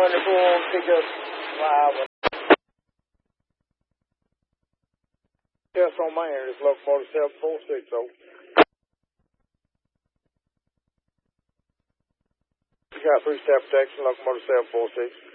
pick up 5. Yes, on my end, it's locomotive 7460. You got 3 staff protection, locomotive 746.